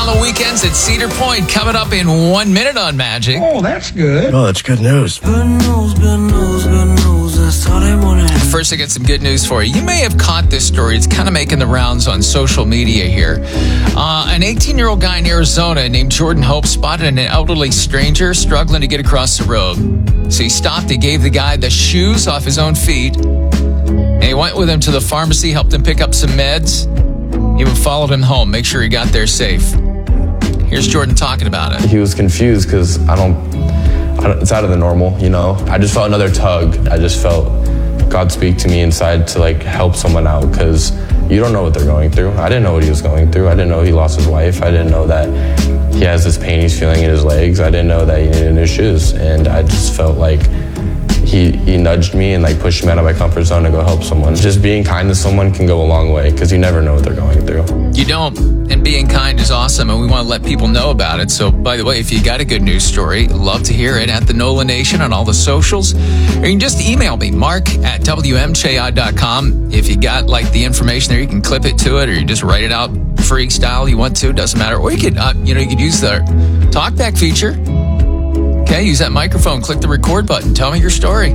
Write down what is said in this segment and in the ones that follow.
Hollow Weekends at Cedar Point coming up in 1 minute on Magic. Oh, that's good. Oh, that's good news. Good news, good news, good news. That's all they want to hear. First, I got some good news for you. You may have caught this story. It's kind of making the rounds on social media here. An 18-year-old guy in Arizona named Jordan Hope spotted an elderly stranger struggling to get across the road. So he stopped. He gave the guy the shoes off his own feet. And he went with him to the pharmacy, helped him pick up some meds. He even followed him home, make sure he got there safe. Here's Jordan talking about it. He was confused because it's out of the normal, you know. I just felt another tug. I just felt God speak to me inside to like help someone out because you don't know what they're going through. I didn't know what he was going through. I didn't know he lost his wife. I didn't know that he has this pain he's feeling in his legs. I didn't know that he needed new shoes. And I just felt like he nudged me and like pushed me out of my comfort zone to go help someone. Just being kind to someone can go a long way because you never know what they're going through. You don't. And being kind is awesome, and we want to let people know about it. So, by the way, if you got a good news story, love to hear it at the NOLA Nation on all the socials. Or you can just email me, mark@wmchi.com. If you got like the information there, you can clip it to it, or you just write it out freak style you want to. Doesn't matter. Or you could, you could use the talkback feature. Okay, use that microphone, click the record button, tell me your story.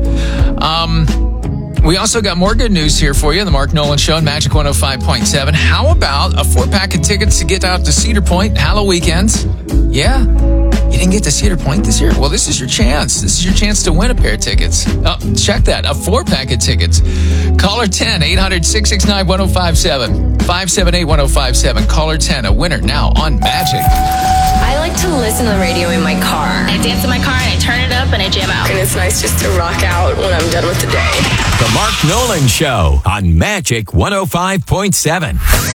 We also got more good news here for you on the Mark Nolan Show on Magic 105.7. How about a 4-pack of tickets to get out to Cedar Point, Hallow Weekends? Yeah? You didn't get to Cedar Point this year? Well, this is your chance. This is your chance to win a pair of tickets. Oh, check that, a 4-pack of tickets. Caller 10, 800-669-1057, 578-1057. Caller 10, a winner now on Magic. I like to listen to the radio in my car. I dance in my car and I turn it up and I jam out. And it's nice just to rock out when I'm done with the day. The Mark Nolan Show on Magic 105.7.